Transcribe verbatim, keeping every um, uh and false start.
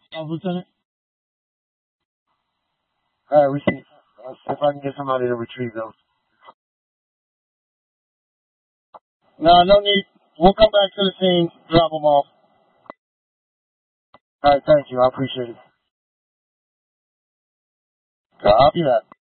Uh, Lieutenant? Alright, we see. I'll see if I can get somebody to retrieve those. No, no need. We'll come back to the scene, drop them off. Alright, thank you. I appreciate it. Copy that.